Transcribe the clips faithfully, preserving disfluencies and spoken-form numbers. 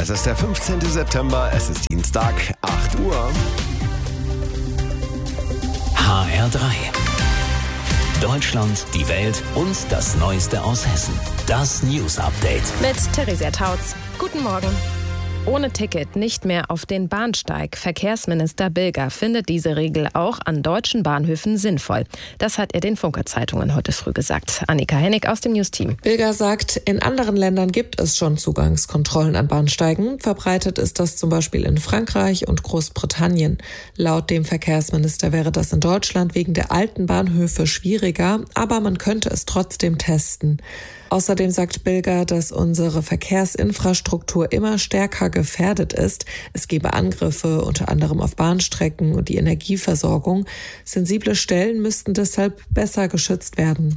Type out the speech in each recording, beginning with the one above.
Es ist der fünfzehnten September, es ist Dienstag, acht Uhr. H R drei. Deutschland, die Welt und das Neueste aus Hessen. Das News Update. Mit Theresia Tautz. Guten Morgen. Ohne Ticket nicht mehr auf den Bahnsteig. Verkehrsminister Bilger findet diese Regel auch an deutschen Bahnhöfen sinnvoll. Das hat er den Funke-Zeitungen heute früh gesagt. Annika Hennig aus dem News-Team. Bilger sagt, in anderen Ländern gibt es schon Zugangskontrollen an Bahnsteigen. Verbreitet ist das zum Beispiel in Frankreich und Großbritannien. Laut dem Verkehrsminister wäre das in Deutschland wegen der alten Bahnhöfe schwieriger, aber man könnte es trotzdem testen. Außerdem sagt Bilger, dass unsere Verkehrsinfrastruktur immer stärker gefährdet ist. Es gebe Angriffe, unter anderem auf Bahnstrecken und die Energieversorgung. Sensible Stellen müssten deshalb besser geschützt werden.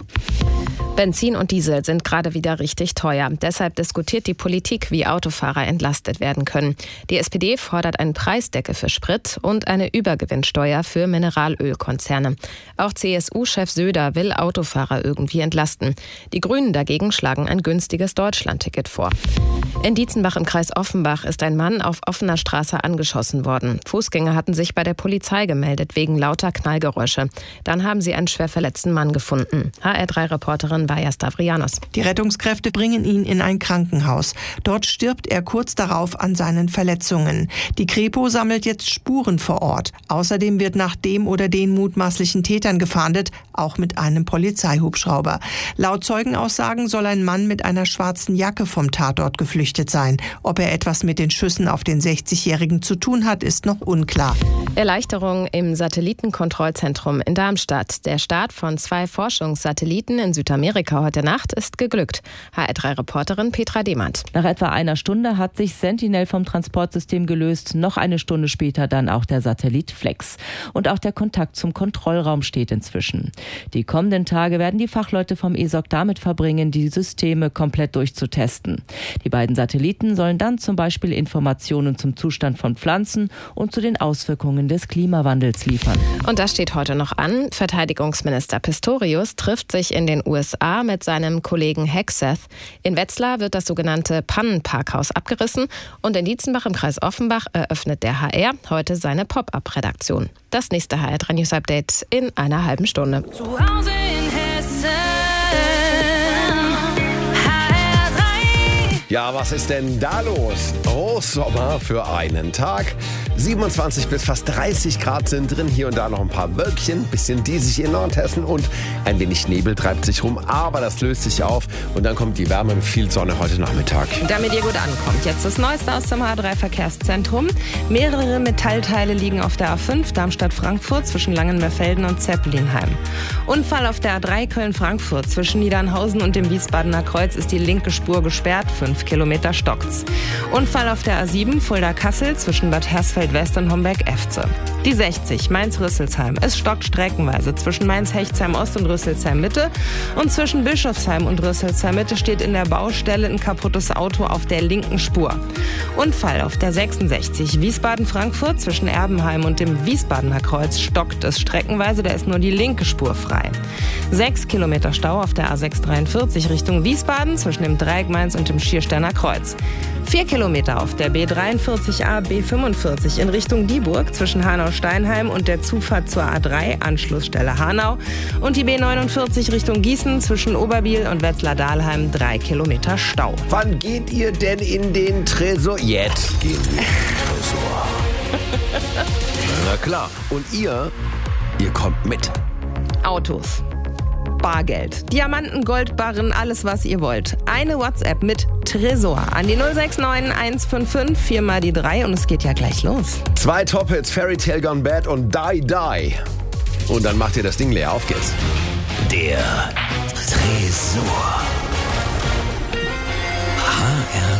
Benzin und Diesel sind gerade wieder richtig teuer. Deshalb diskutiert die Politik, wie Autofahrer entlastet werden können. Die S P D fordert einen Preisdeckel für Sprit und eine Übergewinnsteuer für Mineralölkonzerne. Auch C S U-Chef Söder will Autofahrer irgendwie entlasten. Die Grünen dagegen schlagen ein günstiges Deutschlandticket vor. In Dietzenbach im Kreis Offenbach ist ein Mann auf offener Straße angeschossen worden. Fußgänger hatten sich bei der Polizei gemeldet wegen lauter Knallgeräusche. Dann haben sie einen schwer verletzten Mann gefunden. H R drei Reporterin Vaja Stavrianos. Die Rettungskräfte bringen ihn in ein Krankenhaus. Dort stirbt er kurz darauf an seinen Verletzungen. Die Kripo sammelt jetzt Spuren vor Ort. Außerdem wird nach dem oder den mutmaßlichen Tätern gefahndet, auch mit einem Polizeihubschrauber. Laut Zeugenaussagen soll ein Mann mit einer schwarzen Jacke vom Tatort geflüchtet sein. Ob er etwas mit den Schüssen auf den sechzigjährigen zu tun hat, ist noch unklar. Erleichterung im Satellitenkontrollzentrum in Darmstadt. Der Start von zwei Forschungssatelliten in Südamerika heute Nacht ist geglückt. H R drei Reporterin Petra Demand. Nach etwa einer Stunde hat sich Sentinel vom Transportsystem gelöst. Noch eine Stunde später dann auch der Satellit Flex. Und auch der Kontakt zum Kontrollraum steht inzwischen. Die kommenden Tage werden die Fachleute vom E S O C damit verbringen, die Systeme komplett durchzutesten. Die beiden Satelliten sollen dann zum Beispiel Informationen zum Zustand von Pflanzen und zu den Auswirkungen des Klimawandels liefern. Und das steht heute noch an. Verteidigungsminister Pistorius trifft sich in den U S A mit seinem Kollegen Hegseth. In Wetzlar wird das sogenannte Pannenparkhaus abgerissen und in Dietzenbach im Kreis Offenbach eröffnet der H R heute seine Pop-up-Redaktion. Das nächste H R drei News Update in einer halben Stunde. Zu Hause in Hessen. Ja, was ist denn da los? Hochsommer für einen Tag. siebenundzwanzig bis fast dreißig Grad sind drin, hier und da noch ein paar Wölkchen, bisschen diesig in Nordhessen und ein wenig Nebel treibt sich rum, aber das löst sich auf und dann kommt die Wärme mit viel Sonne heute Nachmittag. Damit ihr gut ankommt, jetzt das Neueste aus dem H R drei Verkehrszentrum. Mehrere Metallteile liegen auf der A fünf Darmstadt-Frankfurt zwischen Langenmerfelden und Zeppelinheim. Unfall auf der A drei Köln-Frankfurt zwischen Niedernhausen und dem Wiesbadener Kreuz ist die linke Spur gesperrt, fünf Kilometer stockt's. Unfall auf der A sieben Fulda-Kassel zwischen Bad Hersfeld-West und Homberg-Efze. Die sechzig Mainz-Rüsselsheim. Es stockt streckenweise zwischen Mainz-Hechtsheim-Ost und Rüsselsheim-Mitte und zwischen Bischofsheim und Rüsselsheim-Mitte steht in der Baustelle ein kaputtes Auto auf der linken Spur. Unfall auf der sechsundsechzig Wiesbaden-Frankfurt zwischen Erbenheim und dem Wiesbadener Kreuz stockt es streckenweise, da ist nur die linke Spur frei. Sechs Kilometer Stau auf der A sechshundertdreiundvierzig Richtung Wiesbaden zwischen dem Dreieck Mainz und dem Schiersteiner Kreuz. Vier Kilometer auf der B dreiundvierzig A B fünfundvierzig in Richtung Dieburg zwischen Hanau-Steinheim und der Zufahrt zur A drei, Anschlussstelle Hanau. Und die B neunundvierzig Richtung Gießen zwischen Oberbiel und Wetzlar-Dahlheim, drei Kilometer Stau. Wann geht ihr denn in den Tresor? Jetzt gehen wir in den Tresor. Na klar. Und ihr, ihr kommt mit. Autos. Bargeld, Diamanten, Goldbarren, alles was ihr wollt. Eine WhatsApp mit Tresor an die null sechs neun eins fünf fünf vier mal die drei und es geht ja gleich los. Zwei Top-Hits, Fairy Tale Gone Bad und Die Die. Und dann macht ihr das Ding leer. Auf geht's. Der Tresor. H R